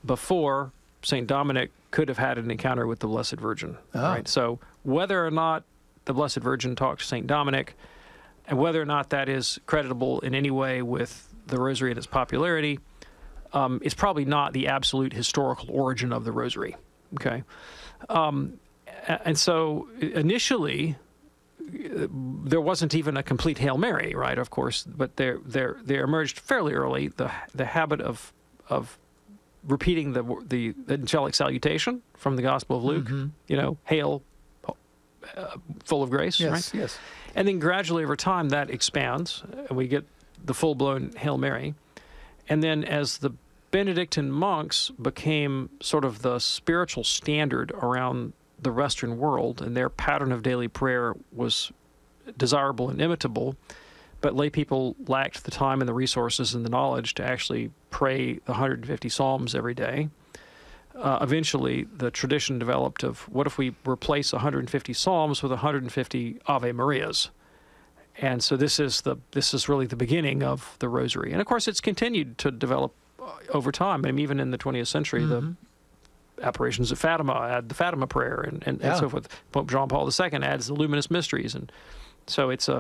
before St. Dominic could have had an encounter with the Blessed Virgin. Right? So whether or not the Blessed Virgin talked to St. Dominic, and whether or not that is creditable in any way with the Rosary and its popularity, is probably not the absolute historical origin of the Rosary. Okay, and so initially there wasn't even a complete Hail Mary, right? Of course, but there emerged fairly early the habit of repeating the angelic salutation from the Gospel of Luke. You know, hail, full of grace. Yes, right? yes. And then gradually over time that expands, and we get the full-blown Hail Mary. And then as the Benedictine monks became sort of the spiritual standard around the Western world, and their pattern of daily prayer was desirable and imitable, but lay people lacked the time and the resources and the knowledge to actually pray the 150 Psalms every day. Eventually, the tradition developed of what if we replace 150 Psalms with 150 Ave Marias? And so this is really the beginning of the Rosary. And of course, it's continued to develop over time. I mean, even in the 20th century, the apparitions of Fatima add the Fatima prayer and so forth. Pope John Paul II adds the Luminous Mysteries, and so it's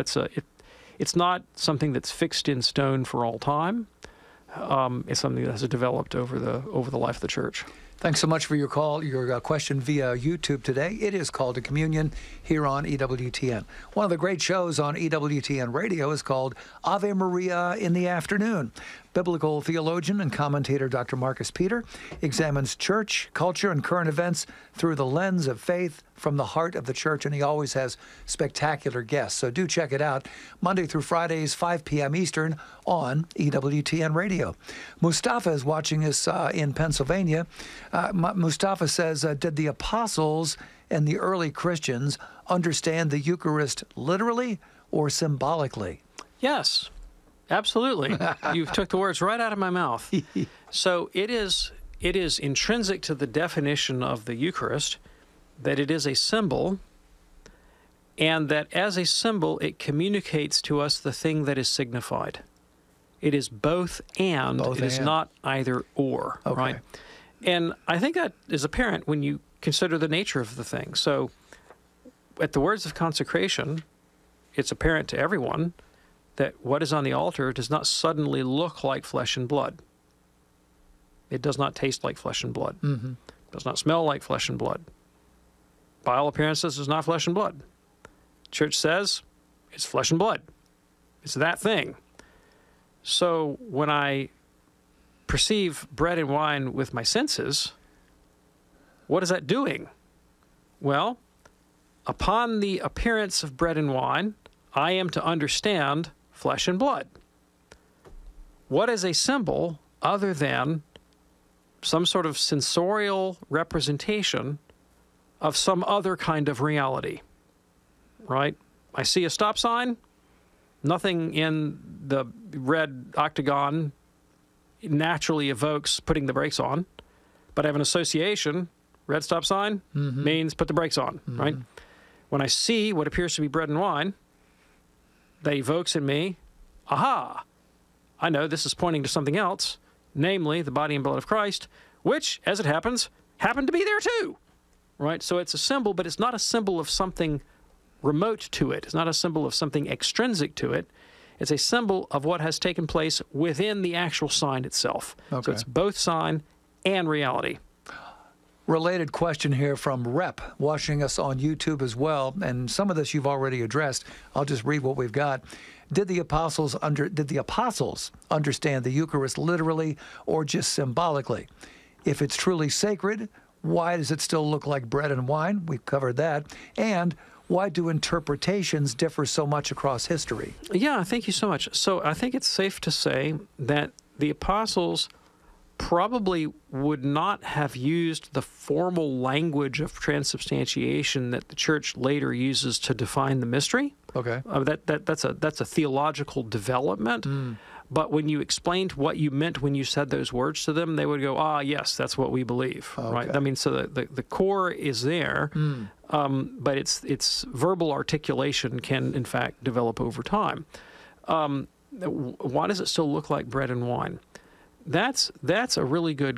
not something that's fixed in stone for all time. It's something that has developed over the life of the Church. Thanks so much for your call, your question via YouTube today. It is Called to Communion here on EWTN. One of the great shows on EWTN radio is called Ave Maria in the Afternoon. Biblical theologian and commentator Dr. Marcus Peter examines church, culture, and current events through the lens of faith from the heart of the church, and he always has spectacular guests. So do check it out, Monday through Fridays, 5 p.m. Eastern on EWTN Radio. Mustafa is watching us in Pennsylvania. Mustafa says, did the apostles and the early Christians understand the Eucharist literally or symbolically? Yes. Absolutely. You took the words right out of my mouth. So it is intrinsic to the definition of the Eucharist that it is a symbol, and that as a symbol it communicates to us the thing that is signified. It is both and. It is not either or. Okay. Right? And I think that is apparent when you consider the nature of the thing. So at the words of consecration, it's apparent to everyone that what is on the altar does not suddenly look like flesh and blood. It does not taste like flesh and blood. It does not smell like flesh and blood. By all appearances, it's not flesh and blood. Church says it's flesh and blood. It's that thing. So when I perceive bread and wine with my senses, what is that doing? Well, upon the appearance of bread and wine, I am to understand flesh and blood. What is a symbol other than some sort of sensorial representation of some other kind of reality, right? I see a stop sign, nothing in the red octagon naturally evokes putting the brakes on, but I have an association, red stop sign means put the brakes on, right? When I see what appears to be bread and wine, that evokes in me, aha, I know this is pointing to something else, namely the body and blood of Christ, which, as it happens, happened to be there too, right? So it's a symbol, but it's not a symbol of something remote to it. It's not a symbol of something extrinsic to it. It's a symbol of what has taken place within the actual sign itself. Okay. So it's both sign and reality. Related question here from Rep, watching us on YouTube as well, and some of this you've already addressed. I'll just read what we've got. Did the apostles understand the Eucharist literally or just symbolically? If it's truly sacred, why does it still look like bread and wine? We've covered that. And why do interpretations differ so much across history? Yeah, thank you so much. So I think it's safe to say that the apostles probably would not have used the formal language of transubstantiation that the Church later uses to define the mystery. Okay. That's a theological development. But when you explained what you meant when you said those words to them, they would go, ah, yes, that's what we believe. Okay. Right? I mean, so the core is there, but its verbal articulation can, in fact, develop over time. Why does it still look like bread and wine? That's a really good